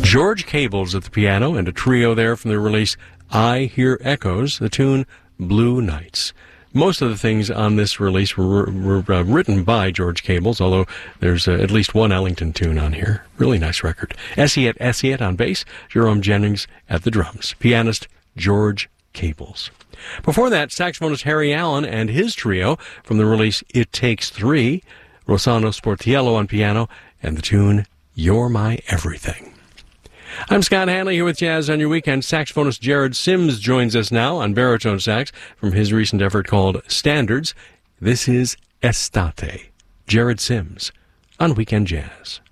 George Cables at the piano, and a trio there from the release I Hear Echoes, the tune Blue Nights. Most of the things on this release were written by George Cables, although there's at least one Ellington tune on here. Really nice record. Essie on bass, Jerome Jennings at the drums. Pianist George Cables. Before that, saxophonist Harry Allen and his trio from the release It Takes Three, Rossano Sportiello on piano, and the tune You're My Everything. I'm Scott Hanley here with Jazz on Your Weekend. Saxophonist Jared Sims joins us now on baritone sax from his recent effort called Standards. This is Estate. Jared Sims on Weekend Jazz.